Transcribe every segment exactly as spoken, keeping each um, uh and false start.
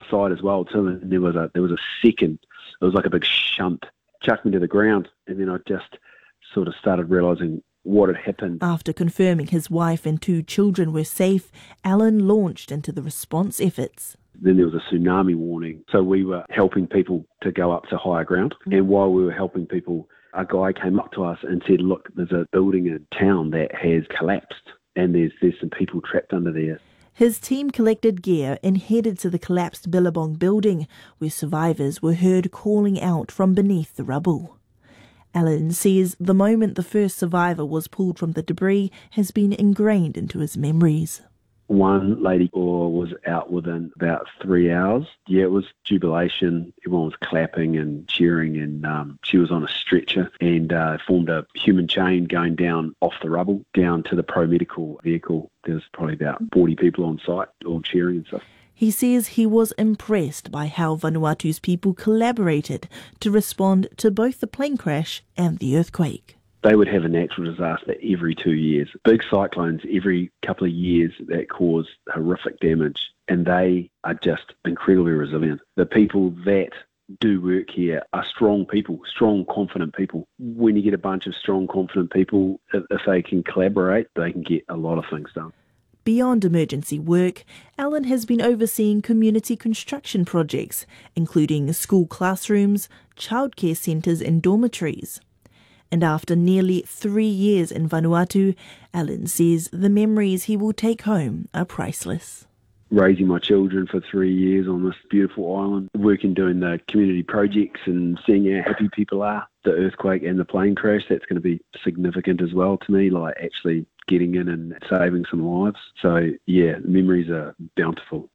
outside as well too, and there was a there was a second. It was like a big shunt, chucked me to the ground, and then I just sort of started realising what had happened. After confirming his wife and two children were safe, Alan launched into the response efforts. Then there was a tsunami warning, so we were helping people to go up to higher ground. And while we were helping people, a guy came up to us and said, look, there's a building in town that has collapsed, and there's there's some people trapped under there. His team collected gear and headed to the collapsed Billabong building, where survivors were heard calling out from beneath the rubble. Alan says the moment the first survivor was pulled from the debris has been ingrained into his memories. One lady was out within about three hours. Yeah, it was jubilation. Everyone was clapping and cheering, and um, she was on a stretcher and uh, formed a human chain going down off the rubble, down to the pro-medical vehicle. There was probably about forty people on site, all cheering and stuff. He says he was impressed by how Vanuatu's people collaborated to respond to both the plane crash and the earthquake. They would have a natural disaster every two years. Big cyclones every couple of years that cause horrific damage, and they are just incredibly resilient. The people that do work here are strong people, strong, confident people. When you get a bunch of strong, confident people, if, if they can collaborate, they can get a lot of things done. Beyond emergency work, Alan has been overseeing community construction projects, including school classrooms, childcare centres and dormitories. And after nearly three years in Vanuatu, Alan says the memories he will take home are priceless. Raising my children for three years on this beautiful island, working doing the community projects and seeing how happy people are. The earthquake and the plane crash, that's going to be significant as well to me, like actually getting in and saving some lives. So yeah, the memories are bountiful.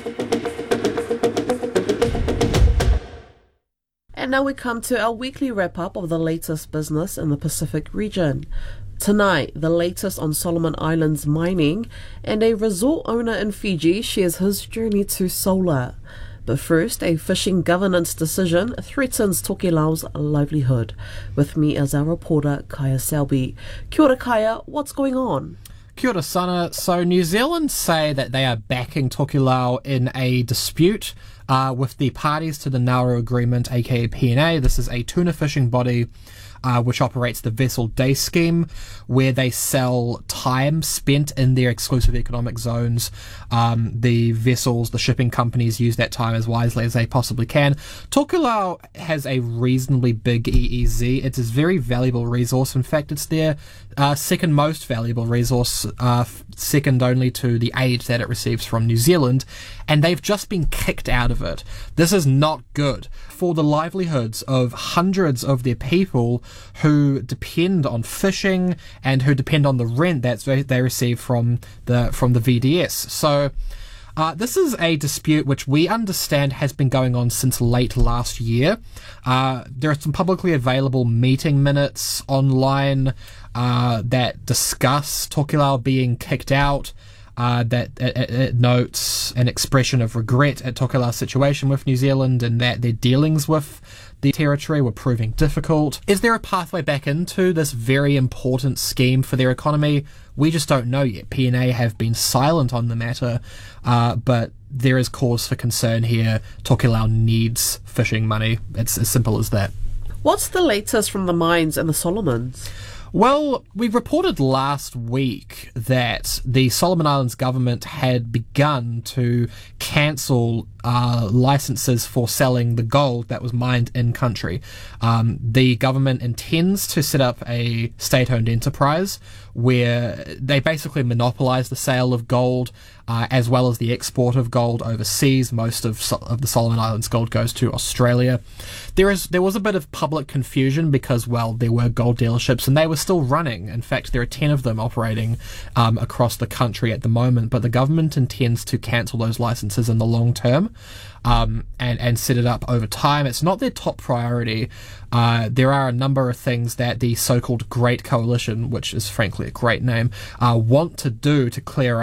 And now we come to our weekly wrap-up of the latest business in the Pacific region. Tonight, the latest on Solomon Islands mining, and a resort owner in Fiji shares his journey to solar. But first, a fishing governance decision threatens Tokelau's livelihood. With me is our reporter, Kaya Selby. Kia ora, Kaya. What's going on? Kia ora, Sana. So New Zealand say that they are backing Tokelau in a dispute uh, with the parties to the Nauru Agreement, aka P N A. This is a tuna fishing body uh, which operates the Vessel Day Scheme, where they sell time spent in their exclusive economic zones. Um, the vessels, the shipping companies use that time as wisely as they possibly can. Tokelau has a reasonably big E E Z. It's a very valuable resource. In fact, it's their uh, second most valuable resource, uh, second only to the aid that it receives from New Zealand, and they've just been kicked out of it. This is not good for the livelihoods of hundreds of their people who depend on fishing and who depend on the rent that they receive from the from the V D S. So uh, this is a dispute which we understand has been going on since late last year. Uh, there are some publicly available meeting minutes online uh, that discuss Tokelau being kicked out. Uh, that it, it notes an expression of regret at Tokelau's situation with New Zealand and that their dealings with the territory were proving difficult. Is there a pathway back into this very important scheme for their economy? We just don't know yet. P N A have been silent on the matter, uh, but there is cause for concern here. Tokelau needs fishing money. It's as simple as that. What's the latest from the mines and the Solomons? Well, we reported last week that the Solomon Islands government had begun to cancel uh, licenses for selling the gold that was mined in country. Um, the government intends to set up a state-owned enterprise where they basically monopolise the sale of gold uh, as well as the export of gold overseas. Most of, so- of the Solomon Islands gold goes to Australia. There is there was a bit of public confusion because, well, there were gold dealerships and they were still running. In fact, there are ten of them operating um, across the country at the moment, but the government intends to cancel those licenses in the long term. Um, and, and set it up over time. It's not their top priority. Uh, there are a number of things that the so-called Great Coalition, which is frankly a great name, uh, want to do to clear up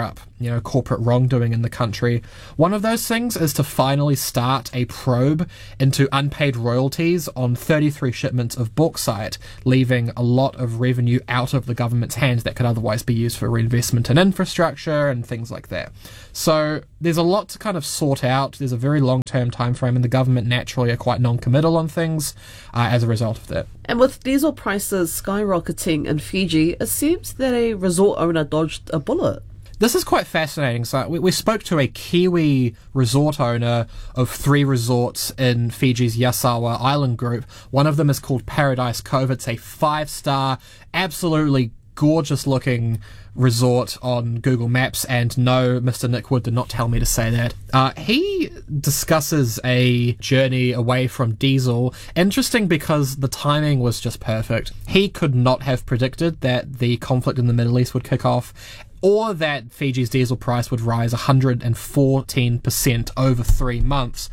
you know, corporate wrongdoing in the country. One of those things is to finally start a probe into unpaid royalties on thirty-three shipments of bauxite, leaving a lot of revenue out of the government's hands that could otherwise be used for reinvestment in infrastructure and things like that. So there's a lot to kind of sort out. There's a very long-term time frame, and the government naturally are quite non-committal on things uh, as a result of that. And with diesel prices skyrocketing in Fiji, it seems that a resort owner dodged a bullet. This is quite fascinating. So we, we spoke to a Kiwi resort owner of three resorts in Fiji's Yasawa Island group. One of them is called Paradise Cove. It's a five-star, absolutely gorgeous-looking resort on Google Maps, and no, Mister Nick Wood did not tell me to say that. Uh, he discusses a journey away from diesel. Interesting because the timing was just perfect. He could not have predicted that the conflict in the Middle East would kick off, or that Fiji's diesel price would rise one hundred fourteen percent over three months.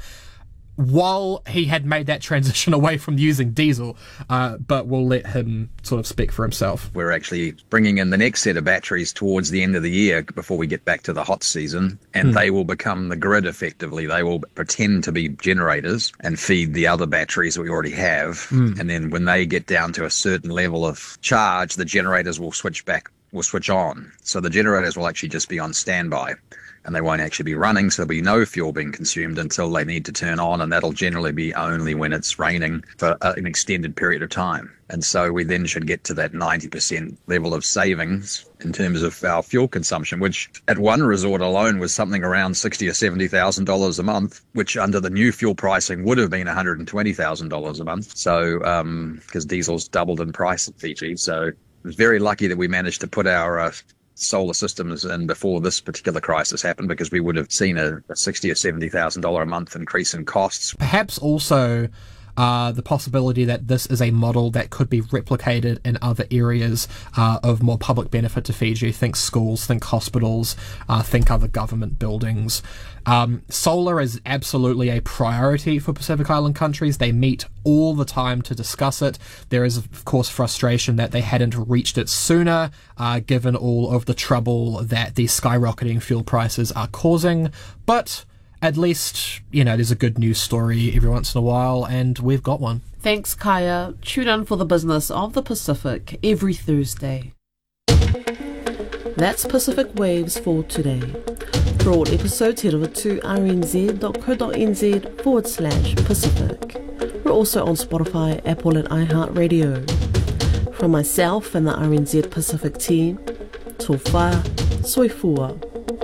While he had made that transition away from using diesel, uh, but we'll let him sort of speak for himself. We're actually bringing in the next set of batteries towards the end of the year before we get back to the hot season, and mm. they will become the grid effectively. They will pretend to be generators and feed the other batteries that we already have, mm. and then when they get down to a certain level of charge, the generators will switch back, will switch on. So the generators will actually just be on standby, and they won't actually be running, so there'll be no fuel being consumed until they need to turn on, and that'll generally be only when it's raining for an extended period of time. And so we then should get to that ninety percent level of savings in terms of our fuel consumption, which at one resort alone was something around sixty thousand dollars or seventy thousand dollars a month, which under the new fuel pricing would have been one hundred twenty thousand dollars a month. So, um, because diesel's doubled in price in Fiji. So I was very lucky that we managed to put our uh, solar systems in before this particular crisis happened, because we would have seen a, a sixty thousand dollars or seventy thousand dollars a month increase in costs. Perhaps also uh, the possibility that this is a model that could be replicated in other areas uh, of more public benefit to Fiji. Think schools, think hospitals, uh, think other government buildings. Um, solar is absolutely a priority for Pacific Island countries. They meet all the time to discuss it. There is, of course, frustration that they hadn't reached it sooner, uh, given all of the trouble that the skyrocketing fuel prices are causing. But at least, you know, there's a good news story every once in a while, and we've got one. Thanks, Kaya. Tune in for the business of the Pacific every Thursday. That's Pacific Waves for today. For all episodes, head over to rnz.co.nz forward slash Pacific. We're also on Spotify, Apple and iHeartRadio. From myself and the R N Z Pacific team, Tofa Soifua.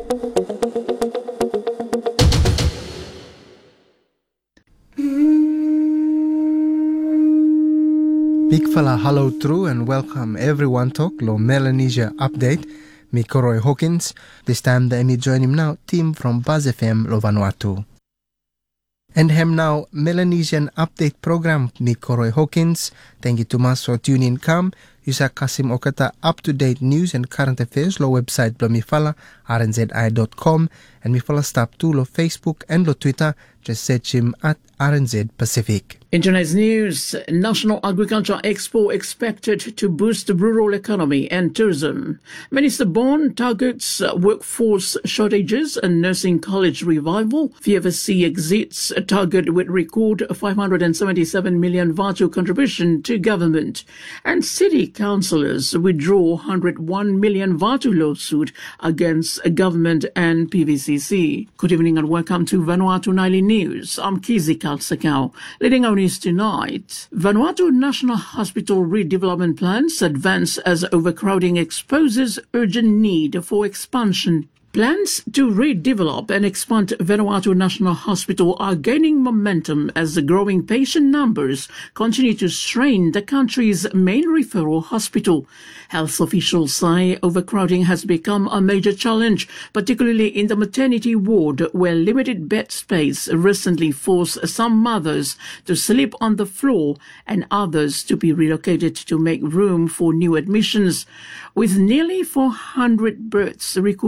Big fella hello true and welcome everyone to Lo Melanesia Update. Me Koroi Hawkins. This time the me join him now team from Buzz F M Lo Vanuatu. And him now Melanesian Update program me Koroi Hawkins. Thank you too much for tuning in. Come, you sa kasim okata up-to-date news and current affairs lo website lo mi fala r n z i dot com, and mi fala stop to lo Facebook and lo Twitter. Just search him at R N Z Pacific. In tonight's news, National Agriculture Expo expected to boost the rural economy and tourism. Minister Bond targets workforce shortages and nursing college revival. V F S C exits a target with record five hundred seventy-seven million Vatu contribution to government. And city councillors withdraw one hundred one million Vatu lawsuit against government and P V C C. Good evening and welcome to Vanuatu Nightly News. I'm Kizi Kalsakau. Leading our news tonight, Vanuatu National Hospital redevelopment plans advance as overcrowding exposes urgent need for expansion. Plans to redevelop and expand Vanuatu National Hospital are gaining momentum as the growing patient numbers continue to strain the country's main referral hospital. Health officials say overcrowding has become a major challenge, particularly in the maternity ward, where limited bed space recently forced some mothers to sleep on the floor and others to be relocated to make room for new admissions. With nearly four hundred births recorded last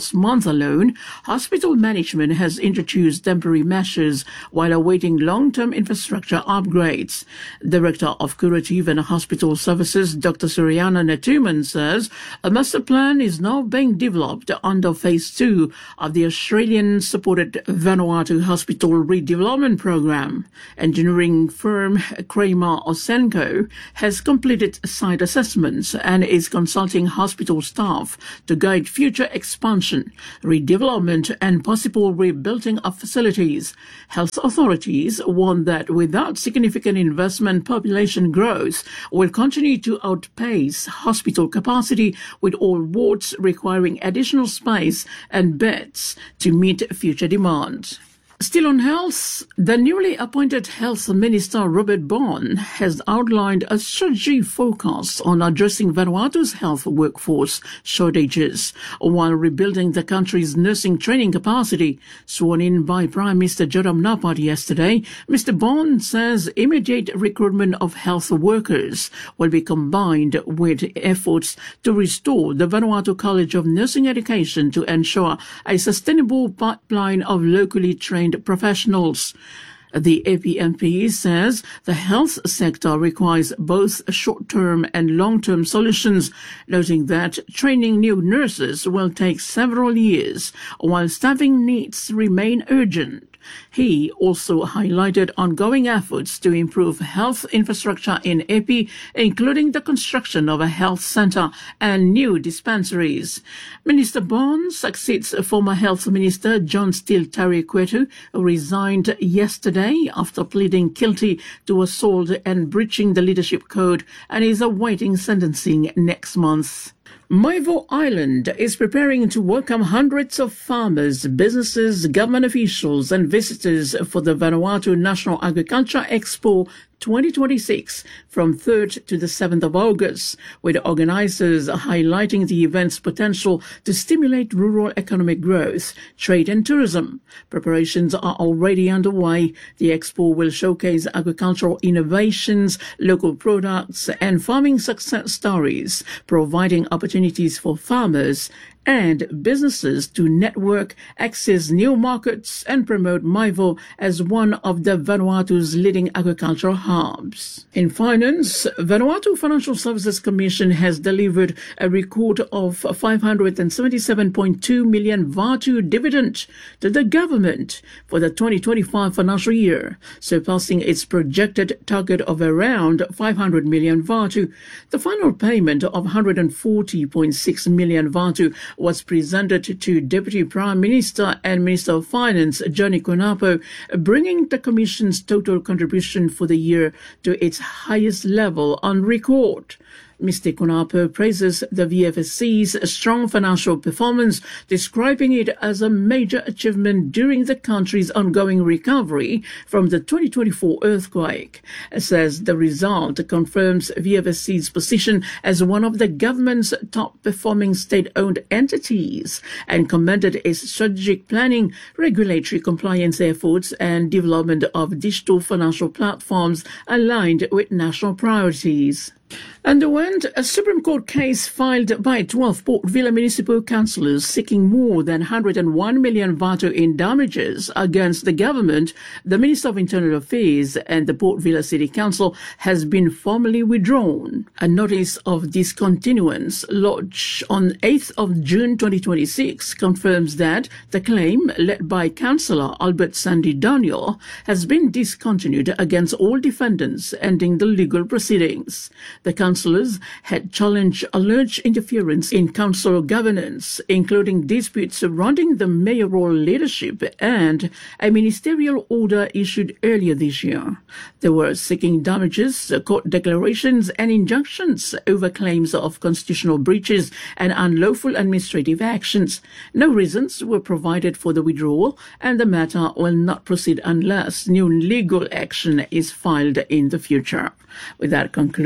last month alone, hospital management has introduced temporary measures while awaiting long-term infrastructure upgrades. Director of Curative and Hospital Services, Doctor Suryana Natuman, says a master plan is now being developed under phase two of the Australian-supported Vanuatu Hospital Redevelopment Program. Engineering firm Kramer Osenko has completed site assessments and is consulting hospital staff to guide future expansion, redevelopment and possible rebuilding of facilities. Health authorities warn that without significant investment, population growth will continue to outpace hospital capacity, with all wards requiring additional space and beds to meet future demand. Still on health, the newly appointed Health Minister Robert Bond has outlined a strategy focused on addressing Vanuatu's health workforce shortages while rebuilding the country's nursing training capacity. Sworn in by Prime Minister Joram Napat yesterday, Mister Bond says immediate recruitment of health workers will be combined with efforts to restore the Vanuatu College of Nursing Education to ensure a sustainable pipeline of locally trained professionals. The A P M P says the health sector requires both short-term and long-term solutions, noting that training new nurses will take several years, while staffing needs remain urgent. He also highlighted ongoing efforts to improve health infrastructure in A P, including the construction of a health centre and new dispensaries. Minister Bond succeeds former Health Minister John Steele Tarikwetu, who resigned yesterday after pleading guilty to assault and breaching the leadership code, and is awaiting sentencing next month. Maivo Island is preparing to welcome hundreds of farmers, businesses, government officials and visitors for the Vanuatu National Agriculture Expo twenty twenty-six from third to the seventh of August, with organisers highlighting the event's potential to stimulate rural economic growth, trade and tourism. Preparations are already underway. The expo will showcase agricultural innovations, local products and farming success stories, providing opportunities for farmers and businesses to network, access new markets and promote Maivo as one of the Vanuatu's leading agricultural hubs. In finance, Vanuatu Financial Services Commission has delivered a record of five hundred seventy-seven point two million Vatu dividend to the government for the twenty twenty-five financial year, surpassing its projected target of around five hundred million Vatu. The final payment of one hundred forty point six million Vatu was presented to Deputy Prime Minister and Minister of Finance Johnny Kunapo, bringing the Commission's total contribution for the year to its highest level on record. Mister Kunapo praises the V F S C's strong financial performance, describing it as a major achievement during the country's ongoing recovery from the twenty twenty-four earthquake. It says the result confirms V F S C's position as one of the government's top-performing state-owned entities, and commended its strategic planning, regulatory compliance efforts and development of digital financial platforms aligned with national priorities. Underwent a Supreme Court case filed by twelve Port Vila municipal councillors seeking more than one hundred one million Vatu in damages against the government. The Minister of Internal Affairs and the Port Vila City Council has been formally withdrawn. A notice of discontinuance lodged on eighth of June twenty twenty-six confirms that the claim, led by Councillor Albert Sandy Daniel, has been discontinued against all defendants, ending the legal proceedings. The councillors had challenged alleged interference in council governance, including disputes surrounding the mayoral leadership and a ministerial order issued earlier this year. They were seeking damages, court declarations and injunctions over claims of constitutional breaches and unlawful administrative actions. No reasons were provided for the withdrawal, and the matter will not proceed unless new legal action is filed in the future. With that, conclude our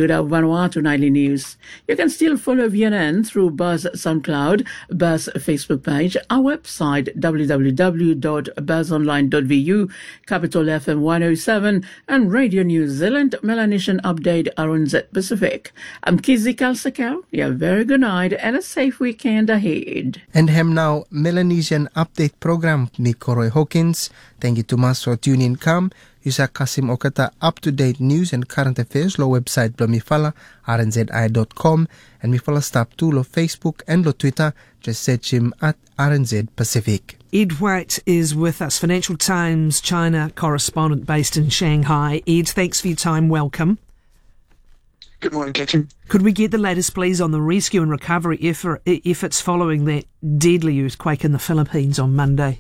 Vanuatu Nightly News. You can still follow V N N through Buzz SoundCloud, Buzz Facebook page, our website w w w dot buzz online dot v u, Capital F M one oh seven, and Radio New Zealand Melanesian Update R N Z Pacific. I'm Kizzy Kalsakau. Yeah, very good night and a safe weekend ahead. And hem now Melanesian Update program ni Koroi Hawkins. Thank you to mas for tuning come. Yusa Kasim Okata up-to-date news and current affairs lo website blo mifala r n z i dot com and mifala stop to lo Facebook and lo Twitter. Just search him at R N Z Pacific. Ed White is with us, Financial Times China correspondent based in Shanghai. Ed, thanks for your time. Welcome. Good morning, Catherine. Could we get the latest, please, on the rescue and recovery effort, efforts following that deadly earthquake in the Philippines on Monday?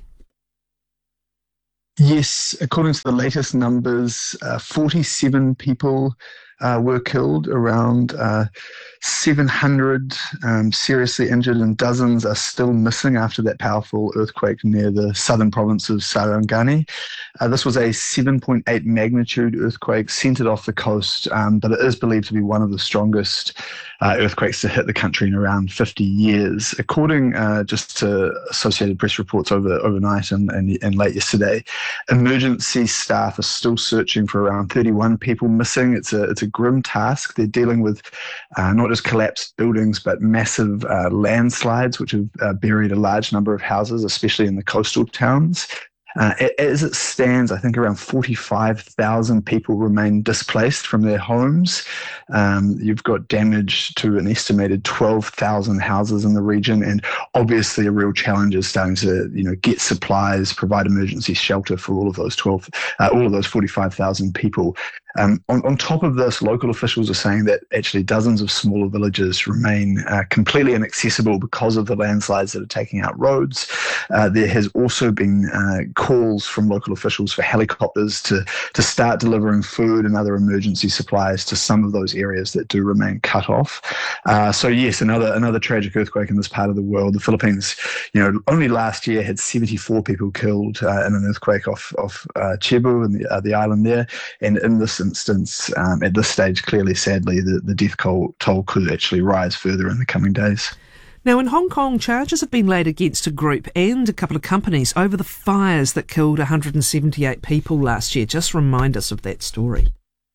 Yes, according to the latest numbers, uh, forty-seven people uh, were killed, around uh, seven hundred um, seriously injured, and dozens are still missing after that powerful earthquake near the southern province of Sarangani. Uh, this was a seven point eight magnitude earthquake centered off the coast, um, but it is believed to be one of the strongest uh, earthquakes to hit the country in around fifty years. According uh, just to Associated Press reports over overnight and, and, and late yesterday, emergency staff are still searching for around thirty-one people missing. It's a it's a grim task. They're dealing with uh, not just collapsed buildings, but massive uh, landslides, which have uh, buried a large number of houses, especially in the coastal towns. Uh, as it stands, I think around forty-five thousand people remain displaced from their homes. Um, you've got damage to an estimated twelve thousand houses in the region, and obviously a real challenge is starting to, you know, get supplies, provide emergency shelter for all of those twelve, uh, all of those forty-five thousand people. Um, on, on top of this, local officials are saying that actually dozens of smaller villages remain uh, completely inaccessible because of the landslides that are taking out roads. Uh, there has also been uh, calls from local officials for helicopters to, to start delivering food and other emergency supplies to some of those areas that do remain cut off. Uh, so yes, another another tragic earthquake in this part of the world. The Philippines, you know, only last year had seventy-four people killed uh, in an earthquake off, off uh, Cebu and the, uh, the island there. And in this instance, um, at this stage, clearly, sadly, the, the death toll, toll could actually rise further in the coming days. Now, in Hong Kong, charges have been laid against a group and a couple of companies over the fires that killed one hundred seventy-eight people last year. Just remind us of that story.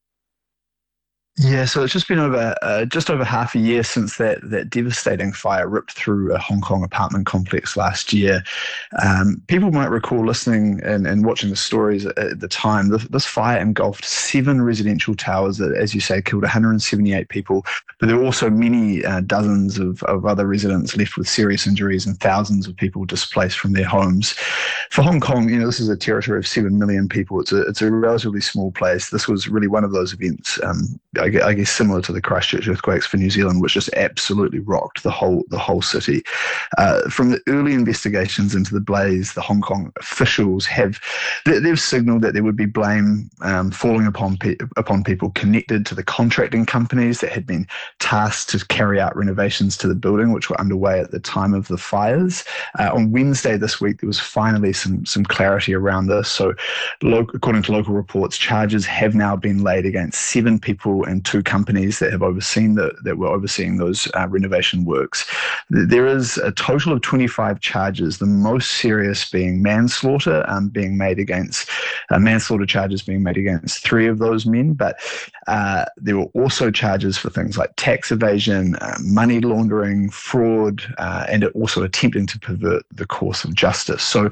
Yeah, so it's just been over uh, just over half a year since that that devastating fire ripped through a Hong Kong apartment complex last year. Um, people might recall listening and, and watching the stories at, at the time. This, this fire engulfed seven residential towers that, as you say, killed one hundred seventy-eight people. But there were also many uh, dozens of, of other residents left with serious injuries and thousands of people displaced from their homes. For Hong Kong, you know, this is a territory of seven million people. It's a it's a relatively small place. This was really one of those events. Um, I guess similar to the Christchurch earthquakes for New Zealand, which just absolutely rocked the whole the whole city. Uh, from the early investigations into the blaze, the Hong Kong officials have they've signalled that there would be blame um, falling upon pe- upon people connected to the contracting companies that had been tasked to carry out renovations to the building, which were underway at the time of the fires. Uh, on Wednesday this week, there was finally some some clarity around this. So, lo- according to local reports, charges have now been laid against seven people and two companies that have overseen the, that were overseeing those uh, renovation works. There is a total of twenty-five charges, the most serious being manslaughter, um, being made against uh, manslaughter charges being made against three of those men. But uh, there were also charges for things like tax evasion, uh, money laundering, fraud, uh, and also attempting to pervert the course of justice. So,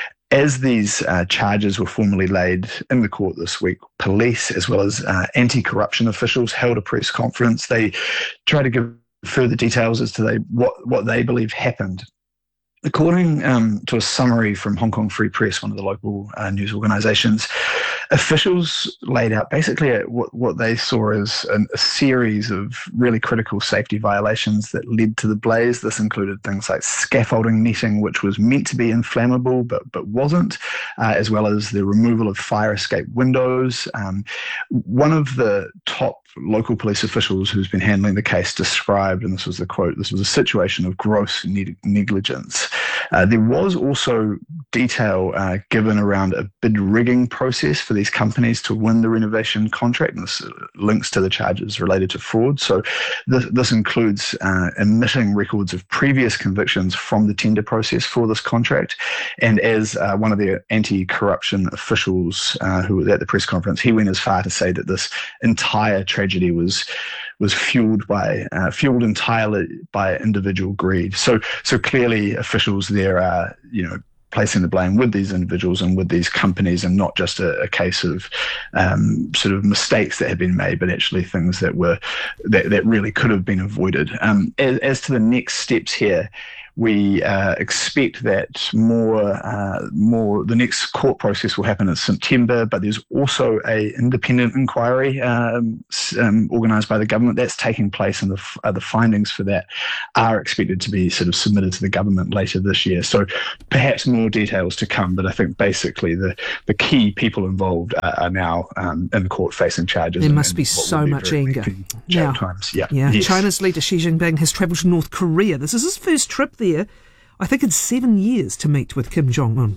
as these uh, charges were formally laid in the court this week, police as well as uh, anti-corruption officials held a press conference. They tried to give further details as to they, what, what they believe happened. According um, to a summary from Hong Kong Free Press, one of the local uh, news organisations, officials laid out basically a, what, what they saw as an, a series of really critical safety violations that led to the blaze. This included things like scaffolding netting, which was meant to be inflammable but but wasn't, uh, as well as the removal of fire escape windows. Um, one of the top local police officials who's been handling the case described, and this was the quote, this was a situation of gross ne- negligence. Uh, there was also detail uh, given around a bid rigging process for the these companies to win the renovation contract, and this links to the charges related to fraud. So this, this includes uh, omitting records of previous convictions from the tender process for this contract. And as uh, one of the anti-corruption officials uh, who was at the press conference, he went as far to say that this entire tragedy was was fueled by uh, fueled entirely by individual greed. So so clearly officials there are, you know, placing the blame with these individuals and with these companies, and not just a, a case of um, sort of mistakes that had been made, but actually things that were that, that really could have been avoided. Um, as, as to the next steps here, we uh, expect that more, uh, more. The next court process will happen in September, but there's also a independent inquiry um, um, organised by the government that's taking place, and the uh, the findings for that are expected to be sort of submitted to the government later this year. So perhaps more details to come, but I think basically the the key people involved are, are now um, in court facing charges. There and, must and be so be much anger. Jail Now, times. Yeah. yeah. Yes. China's leader Xi Jinping has travelled to North Korea. This is his first trip there, I think, in seven years to meet with Kim Jong-un.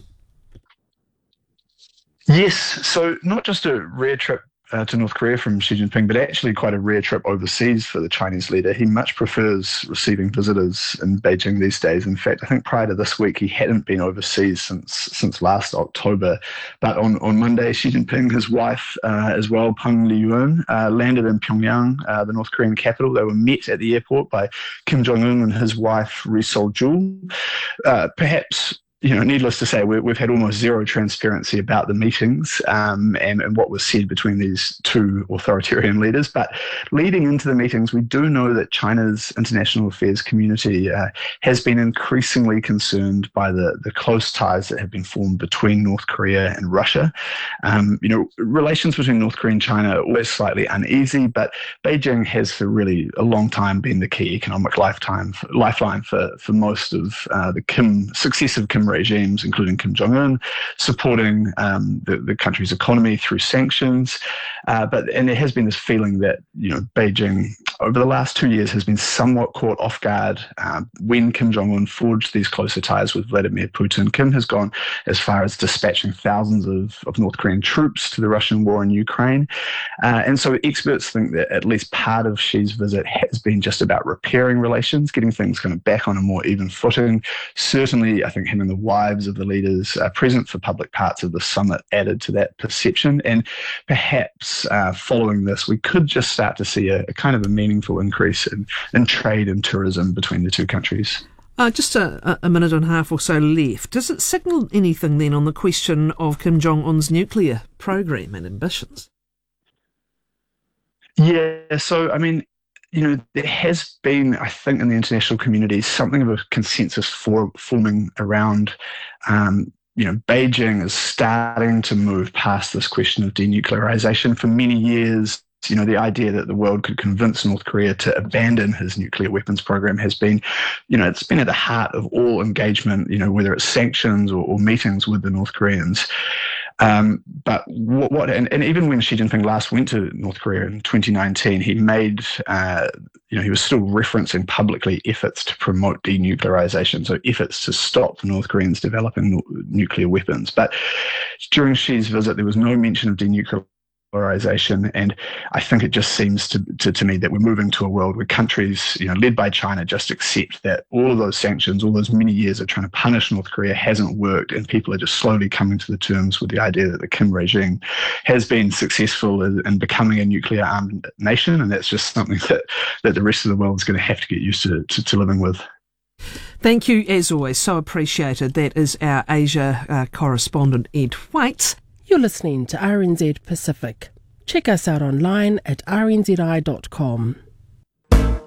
Yes, so not just a rare trip uh, to North Korea from Xi Jinping, but actually quite a rare trip overseas for the Chinese leader. He much prefers receiving visitors in Beijing these days. In fact, I think prior to this week, he hadn't been overseas since since last October. But on, on Monday, Xi Jinping, his wife uh, as well, Peng Liyuan, uh, landed in Pyongyang, uh, the North Korean capital. They were met at the airport by Kim Jong-un and his wife, Ri Sol-jul. Uh, perhaps... You know, needless to say, we, we've had almost zero transparency about the meetings um, and, and what was said between these two authoritarian leaders. But leading into the meetings, we do know that China's international affairs community uh, has been increasingly concerned by the, the close ties that have been formed between North Korea and Russia. Um, you know, relations between North Korea and China are always slightly uneasy, but Beijing has for really a long time been the key economic lifetime, lifeline for, for most of uh, the Kim, successive Kim regimes, including Kim Jong-un, supporting um, the, the country's economy through sanctions. Uh, but and there has been this feeling that, you know, Beijing over the last two years has been somewhat caught off guard um, when Kim Jong-un forged these closer ties with Vladimir Putin. Kim has gone as far as dispatching thousands of, of North Korean troops to the Russian war in Ukraine. Uh, and so experts think that at least part of Xi's visit has been just about repairing relations, getting things kind of back on a more even footing. Certainly, I think him and the wives of the leaders uh, present for public parts of the summit added to that perception. And perhaps uh, following this, we could just start to see a, a kind of a meaningful increase in, in trade and tourism between the two countries. Uh, just a, a minute and a half or so left. Does it signal anything then on the question of Kim Jong-un's nuclear program and ambitions? Yeah, so, I mean, you know, there has been, I think, in the international community, something of a consensus for forming around, um, you know, Beijing is starting to move past this question of denuclearization. For many years, you know, the idea that the world could convince North Korea to abandon his nuclear weapons program has been, you know, it's been at the heart of all engagement, you know, whether it's sanctions or, or meetings with the North Koreans. Um, but what, what and, and even when Xi Jinping last went to North Korea in twenty nineteen, he made, uh, you know, he was still referencing publicly efforts to promote denuclearization, so efforts to stop the North Koreans developing nu- nuclear weapons. But during Xi's visit, there was no mention of denuclearization. And I think it just seems to, to, to me that we're moving to a world where countries, you know, led by China, just accept that all of those sanctions, all those many years of trying to punish North Korea hasn't worked, and people are just slowly coming to the terms with the idea that the Kim regime has been successful in, in becoming a nuclear-armed nation, and that's just something that, that the rest of the world is going to have to get used to, to, to living with. Thank you, as always. So appreciated. That is our Asia uh, correspondent, Ed White. You're listening to R N Z Pacific. Check us out online at r n z i dot com.